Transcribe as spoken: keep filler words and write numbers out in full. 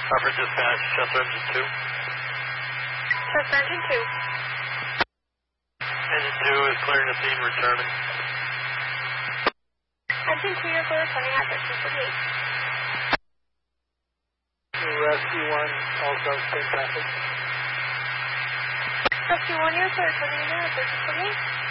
Upper dispatch, Chester Engine two. Chester Engine two. Engine two is clearing the scene, returning. Engine two, you're clear, turning at thirteen forty-eight. Rescue one, also same traffic. Rescue one, you're clear, turning in at thirteen forty-eight.